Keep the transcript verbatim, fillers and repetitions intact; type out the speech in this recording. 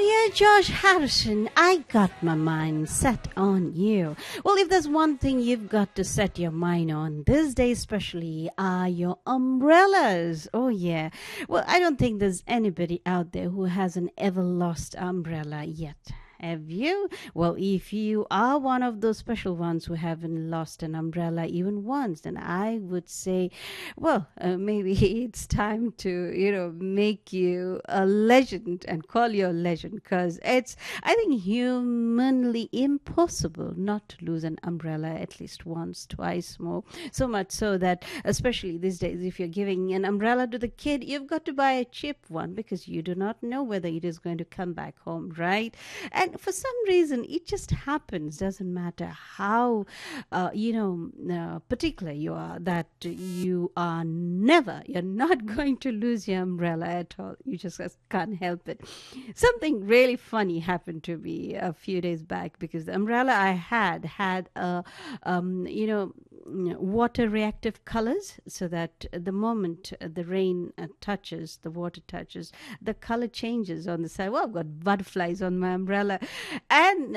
Dear Josh Harrison, I got my mind set on you. Well, if there's one thing you've got to set your mind on this day especially are your umbrellas. Oh yeah. Well, I don't think there's anybody out there who hasn't ever lost umbrella yet. Have you? Well, if you are one of those special ones who haven't lost an umbrella even once, then I would say, well, uh, maybe it's time to, you know, make you a legend and call you a legend because it's, I think, humanly impossible not to lose an umbrella at least once, twice more. So much so that, especially these days, if you're giving an umbrella to the kid, you've got to buy a cheap one because you do not know whether it is going to come back home, right? And for some reason, it just happens. Doesn't matter how, uh, you know, uh, particular you are, that you are never, you're not going to lose your umbrella at all. You just can't help it. Something really funny happened to me a few days back because the umbrella I had had a, um, you know, water reactive colors, so that the moment the rain uh, touches, the water touches, the color changes on the side. Well, I've got butterflies on my umbrella, and